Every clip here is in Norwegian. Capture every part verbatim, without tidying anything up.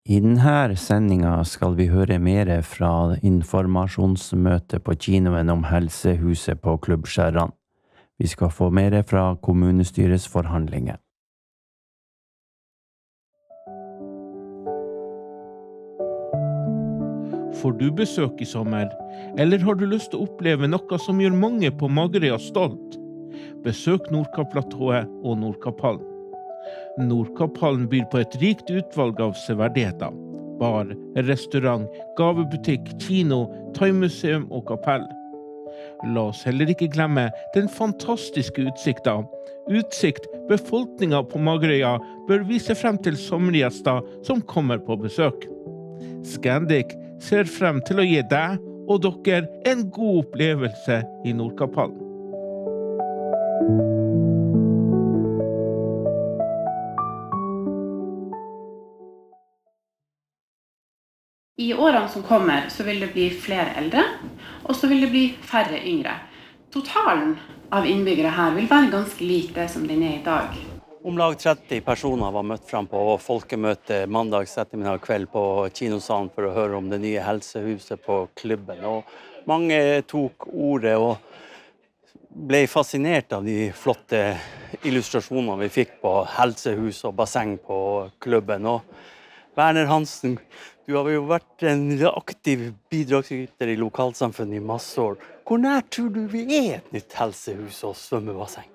I denne sendingen skal vi høre mer fra informasjonsmøtet på kinoen om helsehuset på Klubb Skjærran. Vi skal få mer fra kommunestyrets forhandlinger. Får du besøk i sommer, eller har du lyst til å oppleve noe som gjør mange på Magerøya stolt? Besøk Nordkapplatået og Nordkapphallen. Nordkapphallen byr på et rikt utvalg av severdigheter. Bar, restaurant, gavebutikk, kino, thaimuseum og kapell. La oss heller ikke glemme den fantastiske utsikten. Utsikt befolkningen på Magerøya bør vise frem til sommergjester som kommer på besøk. Scandic ser frem til å gi deg og dere en god opplevelse i Nordkapphallen. I årene som kommer så vil det bli flere eldre, og så vil det bli færre yngre. Totalen av innbyggere her vil være ganske lik det som den er i dag. Om lag tretti personer var møtt frem på folkemøte mandags ettermiddag kveld på kinosalen for å høre om det nye helsehuset på klubben. Og mange tok ordet og ble fascinert av de flotte illustrasjonene vi fikk på helsehus og basseng på klubben. Og Werner Hansen, du har jo vært en aktiv bidragsyter i lokalsamfunnet i masse år. Hvor nær tror du vi er et nytt helsehus og svømmebasseng?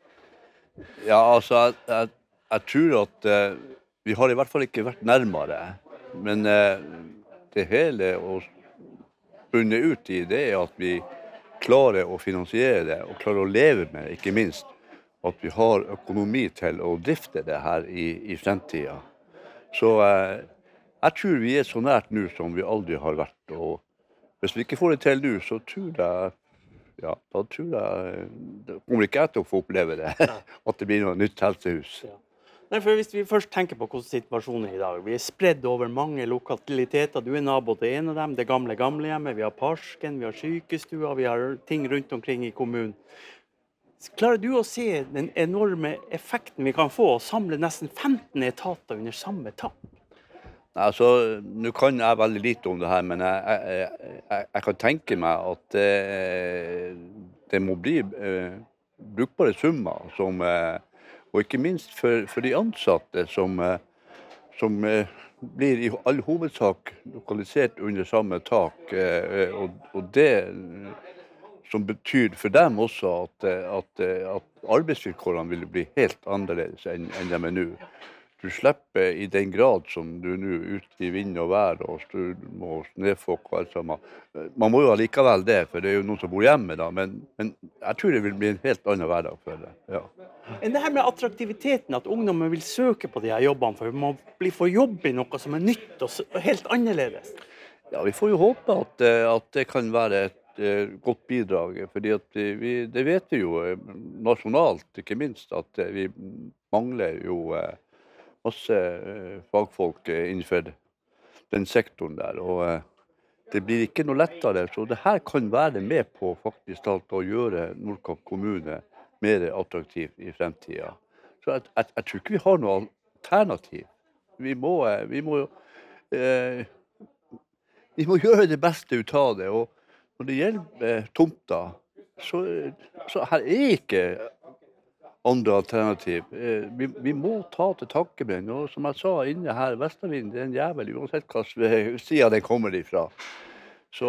Ja, altså, jeg, jeg, jeg tror at uh, vi har i hvert fall ikke vært nærmere. Men uh, det hele å bunne ut i det er at vi klarer å finansiere det, og klarer å leve med det, ikke minst. At vi har økonomi til å drifte det her i, i fremtiden. Så uh, jeg tror vi er så nært nå som vi aldri har vært. Og hvis vi ikke får det til nå, så tror jeg Ja, da tror jeg, det kommer ikke jeg til å få oppleve det, at det blir noe nytt helsehus. Ja. Nei, for hvis vi først tenker på hvordan situasjonen er i dag, vi er spredd over mange lokaliteter, du er nabo til en av dem, det gamle gamlehjemmet, vi har parken, vi har sykestua, vi har ting rundt omkring i kommunen. Klarer du å se den enorme effekten vi kan få, å samle nesten femten etater under samme tak? Altså, nå kan jeg veldig lite om det her, men jeg, jeg, jeg, jeg kan tenke meg at eh, det må bli eh, brukbare summer, som, eh, og ikke minst for, for de ansatte som, eh, som eh, blir i all hovedsak lokalisert under samme tak, eh, og, og det som betyr for dem også at, at, at arbeidsvilkårene vil bli helt annerledes enn, enn de er nå. Du slipper i den grad som du nå ute i vind og vær og storm og snøfokk og alt sammen. Man må jo allikevel det, for det er jo noen som bor hjemme da, men, men jeg tror det vil bli en helt annen hverdag for det. Ja. Men det her med attraktiviteten, at ungdommen vil søke på de her jobbene, for man blir for jobb i noe som er nytt og helt annerledes. Ja, vi får jo håpe at, at det kan være et uh, godt bidrag, fordi at vi, det vet vi jo nasjonalt, ikke minst, at vi mangler jo uh, masse uh, fagfolk uh, innenfor den sektoren der, og uh, det blir ikke noe lettere, så det her kan være med på faktisk alt å gjøre Nordkapp kommune mer attraktiv i fremtiden. Så jeg, jeg, jeg tror ikke vi har noe alternativ. Vi må, uh, vi må, uh, vi må gjøre det beste ut av det, og når det gjelder uh, tomta, så, så her er ikke andre alternativ. Vi, vi må ta til takke med den, og som jeg sa inne her, Vestervind, det er en jævel, uansett hva siden den kommer ifra. Så,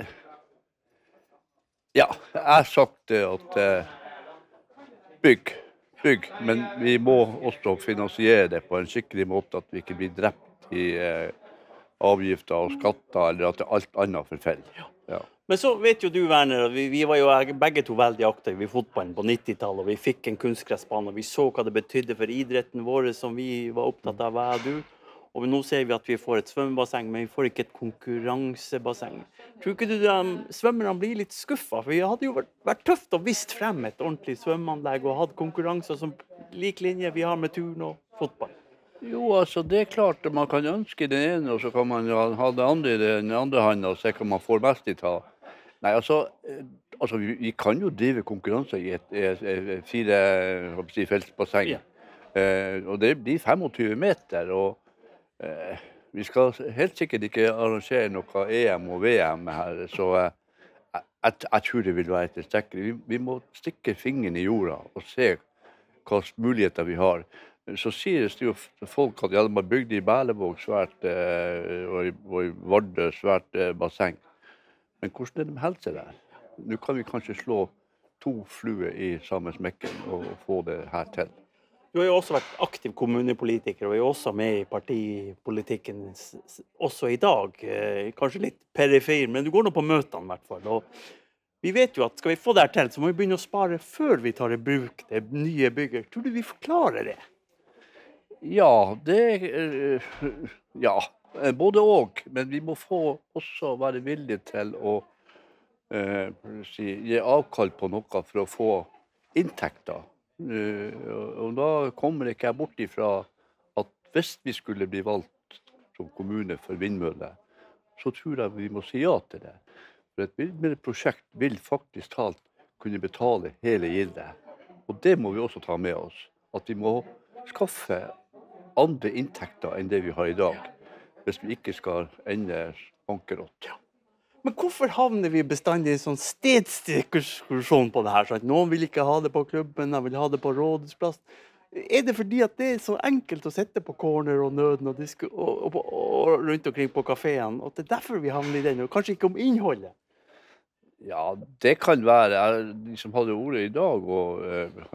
ja, jeg har sagt det at bygg, bygg, men vi må også finansiere det på en skikkelig måte, at vi ikke blir drept i avgifter og skatter, eller at det alt annet forfeller. Ja. Men så vet jo du, Werner, vi, vi var jo begge to veldig aktive i fotballen på nittitallet, og vi fikk en kunstgressbane, og vi så hva det betydde for idretten vår som vi var opptatt av, hva er du? Og nå ser vi at vi får et svømmebasseng, men vi får ikke et konkurransebasseng. Tror ikke du um, svømmerne blir litt skuffet? For det hadde jo vært, vært tøft å vist frem et ordentlig svømmeanlegg og hatt konkurranser som lik linje vi har med turn og fotball. Jo, altså det er klart at man kan ønske den ene, og så kan man ha det andre i den andre hånden og se hva man får mest i ta. Nei, altså, altså vi, vi kan jo drive konkurranser i et, et, et fire si, feltsbasseng. Ja. Eh, og det blir tjuefem meter, og eh, vi skal helt sikkert ikke arrangere noe E M og V M her, så jeg, jeg, jeg tror det vil være tilstrekkelig. Vi, vi må stikke fingeren i jorda og se hva muligheter vi har. Så sier det jo folk at ja, de har bygd i Berlevåg svært, eh, og, i, og i Vardø svært eh, basseng. Men hvordan er det med helse der? Nå kan vi kanskje slå to fluer i samme smekken og, og få det her til. Du har jo også vært aktiv kommunepolitiker, og er også med i partipolitikken også i dag. Kanskje litt perifer, men du går nå på møtene i hvert fall. Og vi vet jo at skal vi få det her til, så må vi begynne å spare før vi tar i bruk det nye bygget. Tror du vi forklarer det? Ja, det ja, både og. Men vi må få også være villige til å eh, si, gi avkall på noe for å få inntekter. Uh, og da kommer ikke jeg bort ifra at hvis vi skulle bli valgt som kommune for vindmølle, så tror jeg vi må si ja til det. For et vindmølleprosjekt vil faktisk talt kunne betale hele gildet. Og det må vi også ta med oss. At vi må skaffe andre inntekter enn det vi har i dag, hvis vi ikke skal ende bankerott. Men hvorfor havner vi bestandig i en sånn stedsdiskusjon på det her? Sant? Noen vil ikke ha det på klubben, de vil ha det på rådhusplass. Er det fordi at det er så enkelt å sette på corner og nøden og, og, og, og rundt omkring på kaféen, og det er derfor vi havner i den, og kanskje ikke om innholdet? Ja, det kan være. Jeg, de som hadde ordet i dag og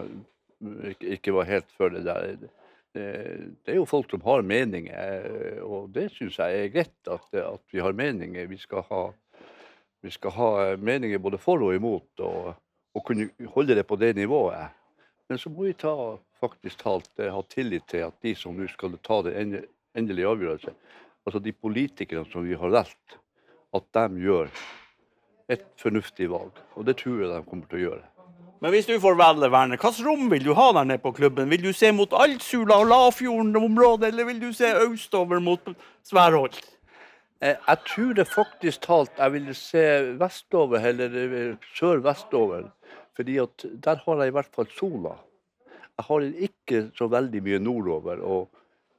uh, ikke, ikke var helt for det der, det, det er jo folk som har meninger, og det synes jeg er greit at, at vi har meninger. Vi skal ha Vi skal ha meninger både for og imot, og, og kunne holde det på det nivået. Men så må vi ta, faktisk talt, ha tillit til at de som nu skal ta det endelige avgjørelse, altså de politikerne som vi har valgt, at de gjør et fornuftig valg. Og det tror jeg de kommer til å gjøre. Men hvis du får velge, Werner, hvilket rom vil du ha der nede på klubben? Vil du se mot Altsula og Lafjorden-området, eller vil du se østover mot Sværholt? Jeg tror det faktisk talt jeg vil se vestover, eller sør-vestover, fordi at der har jeg i hvert fall sola. Jeg har ikke så veldig mye nordover og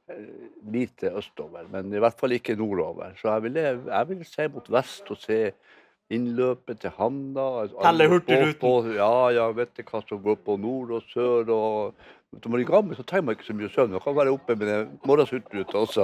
lite østover, men i hvert fall ikke nordover. Så jeg vil, jeg vil se mot vest og se innløpet til Hamna. Telle hurtigruten. Ja, ja, vet du hva som går på nord og sør. Og når man er gammel så trenger man ikke så mye søvn. Man kan være oppe med en morgenshurtigrute også.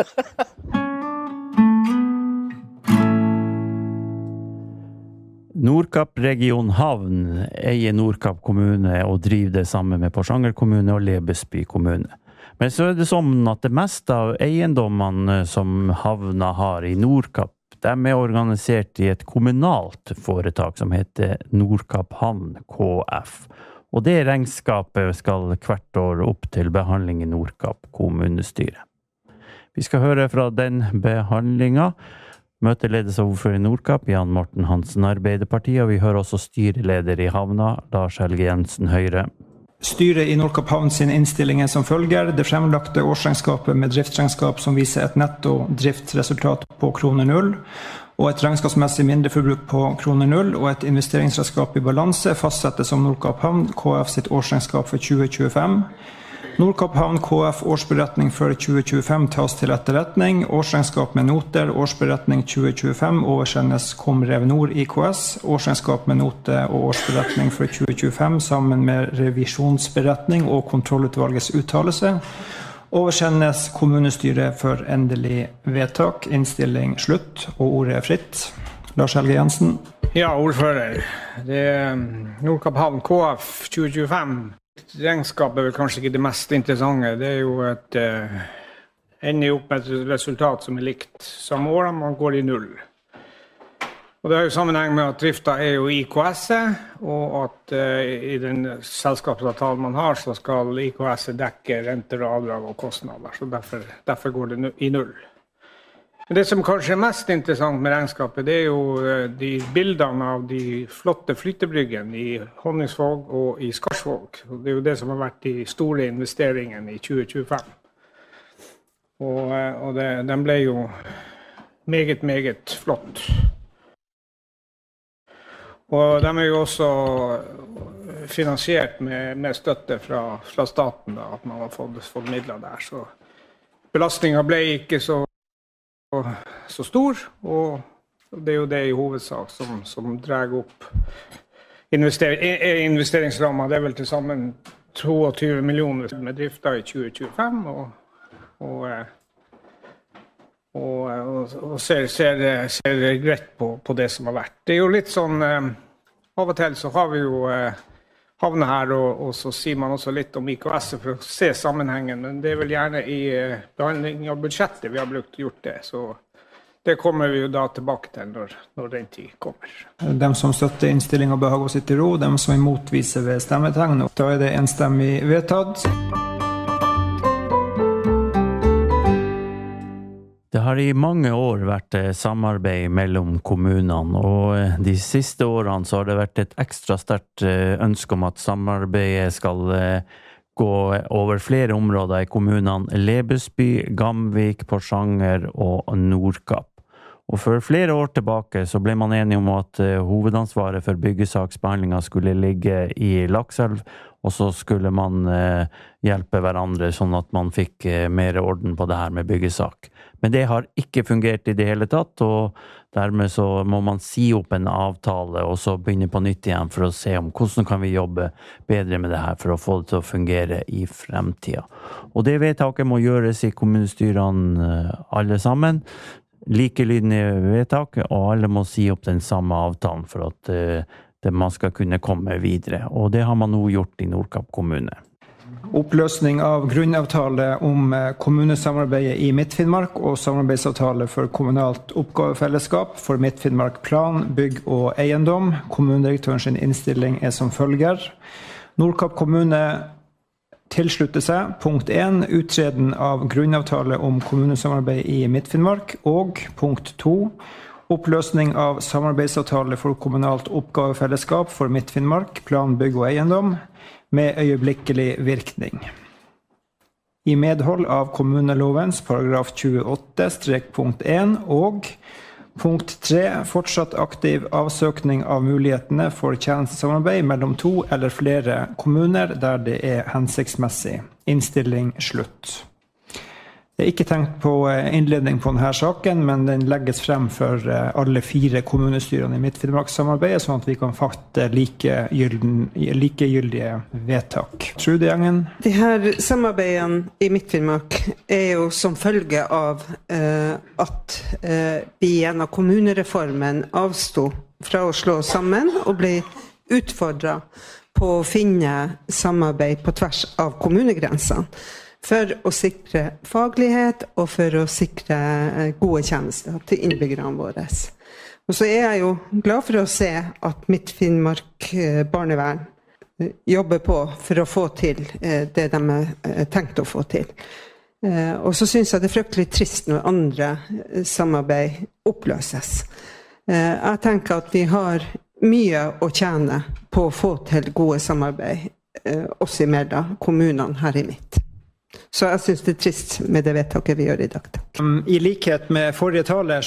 Nordkapp Region Havn eier Nordkapp kommune og driver det sammen med Porsanger kommune og Lebesby kommune. Men så er det sånn at det meste av eiendommene som havna har i Nordkapp, de er organisert i et kommunalt foretak som heter Nordkapp Havn K F. Og det regnskapet skal hvert år opp til behandling i Nordkapp kommunestyre. Vi skal høre fra den behandlingen. Møtet ledes av ordfører i Nordkapp, Jan Morten Hansen, Arbeiderpartiet, og vi hører også styreleder i havna, Lars Helge Jensen, Høyre. Styret i Nordkapp Havn sin innstilling er som følger. Det fremlagte årsregnskapet med driftsregnskap som viser et netto driftsresultat på kroner null, og et regnskapsmessig mindreforbruk på kroner null, og et investeringsregnskap i balanse fastsettes som Nordkapp Havn K F sitt årsregnskap for tjue tjuefem. Nordkapp Havn K F årsberetning for tjue tjuefem tas til etterretning. Årsregnskap med noter, årsberetning tjue tjuefem oversendes Komrev Nord I K S. Årsregnskap med note og årsberetning for tjue tjuefem sammen med revisjonsberetning og kontrollutvalgets uttalelse oversendes kommunestyret for endelig vedtak. Innstilling slutt, og ordet er fritt. Lars Helge Jensen. Ja, ordfører. Det er Nordkapp Havn K F tjue tjuefem. Regnskapet er vel kanskje ikke det mest interessante. Det er jo et eh, ender opp med et resultat som er likt samme år, man går i null. Og det har jo sammenheng med at drifta er jo I K S-et, og at eh, i den selskapsavtalen man har, så skal I K S-et dekke renter og avdrag og kostnader. Så derfor, derfor går det i null. Men det som kanskje er mest interessant med regnskapet, det er jo de bildene av de flotte flyttebryggene i Honningsvåg og i Skarsvåg. Det er jo det som har vært de store investeringene i tjue tjuefem. Og, og det, den ble jo meget, meget flott. Og de er jo også finansiert med, med støtte fra, fra staten, da, at man har fått, fått midler der. Så belastningen ble ikke så så stor, og det er jo det i hovedsak som, som drar opp invester, investeringsrammer. Det er vel til sammen tjueto millioner med drifta i tjue tjuefem, og, og, og, og, og ser, ser, ser greit på, på det som har vært. Det er jo litt sånn, av og til så har vi jo havnet her, og, og så sier man også litt om I K S for å se sammenhengen, men det er vel gjerne i behandling av budsjettet vi har brukt gjort det, så det kommer vi jo da tilbake til når, når den tid kommer. De som støtter innstillingen bør ha gå sitt i ro, de som imot viser ved stemmetegn. Da er det enstemmig vedtatt. Det har i mange år vært samarbeid mellom kommunene, og de siste årene så har det vært et ekstra sterkt ønske om at samarbeidet skal gå over flere områder i kommunene Lebesby, Gamvik, Porsanger og Nordkapp. Og for flere år tilbake så ble man enige om at hovedansvaret for byggesaksbehandlingen skulle ligge i Lakselv, og så skulle man hjelpe hverandre sånn at man fikk mer orden på det her med byggesak. Men det har ikke fungert i det hele tatt, og dermed så må man si opp en avtale og så begynne på nytt igjen for å se om hvordan kan vi jobbe bedre med det her for å få det til å fungere i fremtiden. Og det vedtaket må gjøres i kommunestyrene alle sammen, likelydende vedtak, og alle må si opp den samme avtalen for at det man skal kunne komme videre. Og det har man nå gjort i Nordkapp kommune. Oppløsning av grunnavtale om kommunesamarbeidet i Midt-Finnmark og samarbeidsavtale for kommunalt oppgavefellesskap for Midt-Finnmark plan, bygg og eiendom. Kommunedirektørens innstilling er som følger. Nordkapp kommune tilslutter seg punkt én, utreden av grunnavtale om kommunesamarbeid i Midt-Finnmark, og punkt to, oppløsning av samarbeidsavtale for kommunalt oppgavefellesskap for Midt-Finnmark, plan, bygg og eiendom, med øyeblikkelig virkning. I medhold av kommunelovens paragraf tjueåtte, punkt én, og punkt tre, fortsatt aktiv avsøkning av mulighetene for tjenestesamarbeid mellom to eller flere kommuner der det er hensiktsmessig. Innstilling slutt. Det er ikke tenkt på innledning på denne saken, men den legges frem for alle fire kommunestyrene i Midt-Finnmark-samarbeidet, sånn at vi kan fatte likegyldige vedtak. Trude Gjengen? De her samarbeidene i Midt-Finnmark er jo som følge av eh, at eh, vi gjennom kommunereformen avstod fra å slå sammen og ble utfordret på å finne samarbeid på tvers av kommunegrensene, for å sikre faglighet og for å sikre gode tjenester til innbyggerne våre. Og så er jeg jo glad for å se at Midt-Finnmark barnevern jobber på for å få til det de har tenkt å få til. Og så synes jeg det er fryktelig trist når andre samarbeid oppløses. Jeg tenker at vi har mye å tjene på å få til gode samarbeid, også mellom kommunene her i Midt. Så jeg synes det er trist med det vedtaket vi gjør i dag. I likhet med forrige taler